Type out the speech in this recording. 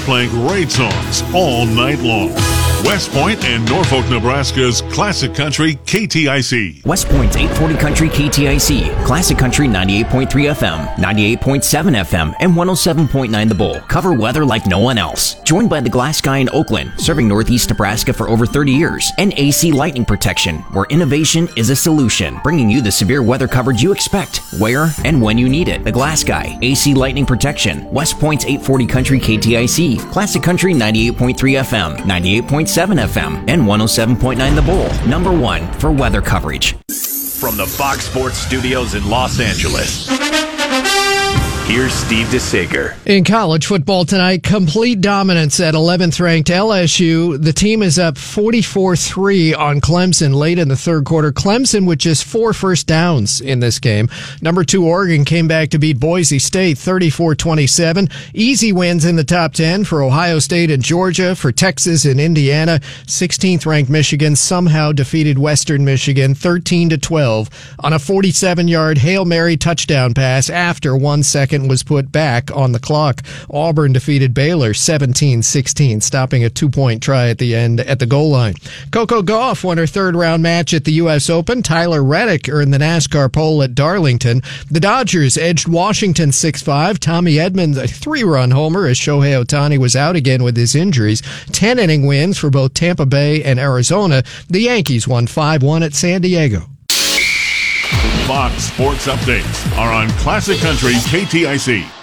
playing great songs all night long. West Point and Norfolk, Nebraska's Classic Country KTIC. West Point's 840 Country KTIC. Classic Country 98.3 FM, 98.7 FM, and 107.9 The Bull. Cover weather like no one else. Joined by the Glass Guy in Oakland, serving Northeast Nebraska for over 30 years. And AC Lightning Protection, where innovation is a solution. Bringing you the severe weather coverage you expect, where, and when you need it. The Glass Guy, AC Lightning Protection. West Point's 840 Country KTIC. Classic Country 98.3 FM, 98.7 FM, and 107.9 The Bull. Number one for weather coverage. From the Fox Sports Studios in Los Angeles, here's Steve DeSager. In college football tonight, complete dominance at 11th ranked LSU. The team is up 44-3 on Clemson late in the third quarter. Clemson with just 4 first downs in this game. Number 2 Oregon came back to beat Boise State 34-27. Easy wins in the top 10 for Ohio State and Georgia, for Texas and Indiana. 16th ranked Michigan somehow defeated Western Michigan 13-12 on a 47-yard Hail Mary touchdown pass after 1 second was put back on the clock. Auburn defeated Baylor 17-16, stopping a 2-point try at the end at the goal line. Coco Gauff won her third-round match at the U.S. Open. Tyler Reddick earned the NASCAR pole at Darlington. The Dodgers edged Washington 6-5. Tommy Edmonds a 3-run homer as Shohei Ohtani was out again with his injuries. 10-inning wins for both Tampa Bay and Arizona. The Yankees won 5-1 at San Diego. Fox Sports Updates are on Classic Country KTIC.